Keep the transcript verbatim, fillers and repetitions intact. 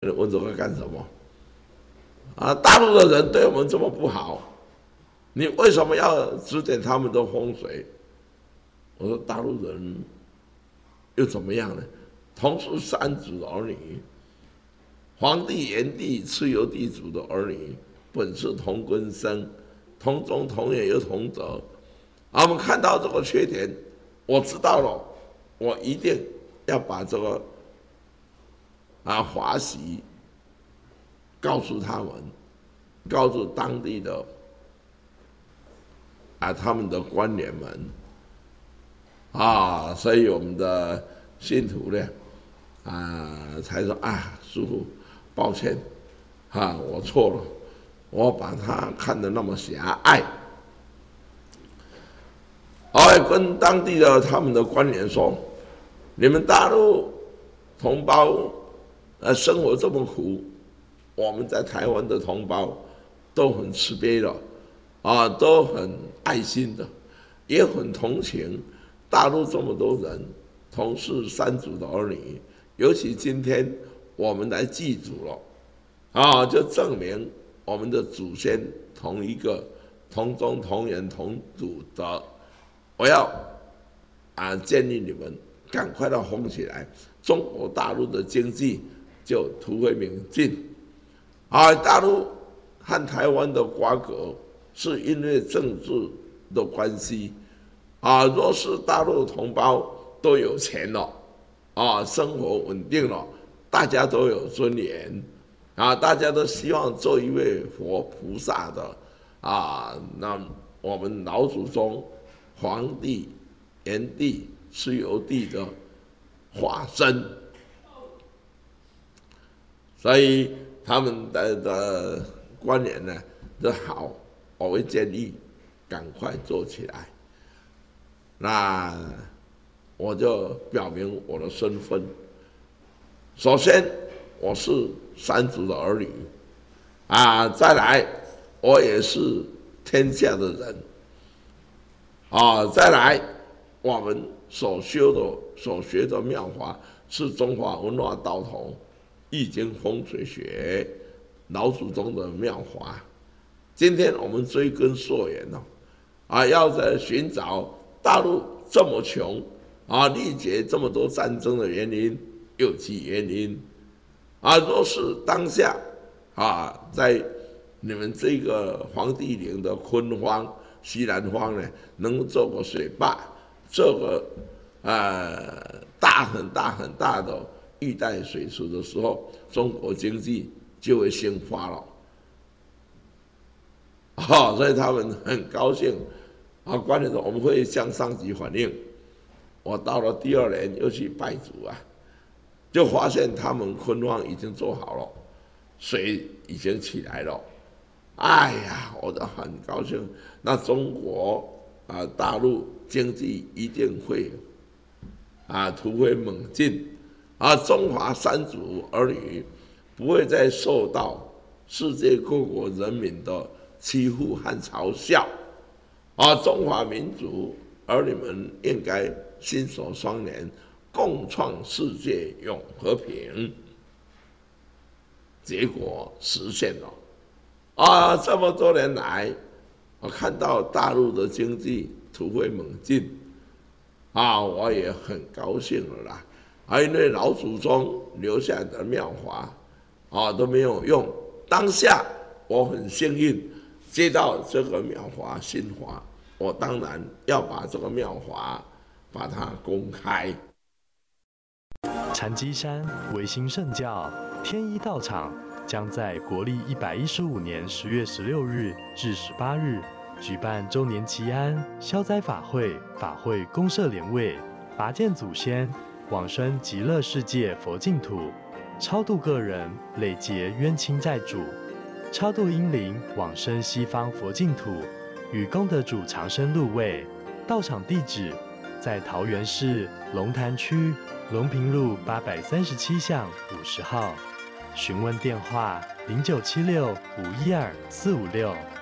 你问这个干什么？啊，大陆的人对我们这么不好，你为什么要指点他们的风水？我说大陆人又怎么样呢？同是三祖儿女，黄帝、炎帝、蚩尤地主的儿女，本是同根生，同宗同源又同德。啊，我们看到这个缺点，我知道了，我一定要把这个啊华习告诉他们，告诉当地的啊他们的官员们啊，所以我们的信徒呢啊才说啊，师父，抱歉啊，我错了，我把他看得那么狭隘。我跟当地的他们的官员说，你们大陆同胞呃生活这么苦，我们在台湾的同胞都很慈悲的啊，都很爱心的，也很同情大陆这么多人同是三祖的儿女，尤其今天我们来祭祖了啊，就证明我们的祖先同一个同宗同源同祖的。我要啊建议你们赶快的红起来，中国大陆的经济就突飞猛进。啊，大陆和台湾的瓜葛是因为政治的关系。啊，若是大陆同胞都有钱了，啊，生活稳定了，大家都有尊严，啊，大家都希望做一位佛菩萨的，啊，那我们老祖宗。黄帝、炎帝、蚩尤帝的化身，所以他们的的官员呢，就好，我会建议赶快做起来。那我就表明我的身份，首先我是三祖的儿女，啊，再来我也是天下的人。啊，再来，我们所修的、所学的妙法是中华文化道统、易经风水学、老祖宗的妙法。今天我们追根溯源了，啊，要在寻找大陆这么穷，啊，历劫这么多战争的原因，有其原因。啊，若是当下，啊，在你们这个黄帝陵的坤方。西南方呢，能做个水坝，做个呃大很大很大的玉带水池的时候，中国经济就会兴发了。哦，所以他们很高兴。啊，关键是我们会向上级反映。我到了第二年又去拜祖啊，就发现他们坤方已经做好了，水已经起来了。哎呀，我都很高兴。那中国啊，大陆经济一定会啊突飞猛进，啊，中华三祖儿女不会再受到世界各国人民的欺负和嘲笑，啊，中华民族儿女们应该心手相连，共创世界永和平。结果实现了。啊，这么多年来，我看到大陆的经济突飞猛进，啊，我也很高兴了啦。啊，因为老祖宗留下来的妙法，啊都没有用。当下我很幸运接到这个妙法心法，我当然要把这个妙法把它公开。 禅机山维新圣教天一道场。将在国历一百一十五年十月十六日至十八日举办周年祈安消灾法会，法会公设莲位，拔剑祖先，往生极乐世界佛净土，超度个人累劫冤亲债主，超度阴灵往生西方佛净土，与功德主长生入位。道场地址在桃园市龙潭区龙平路八百三十七巷五十号。询问电话：零九七六五一二四五六。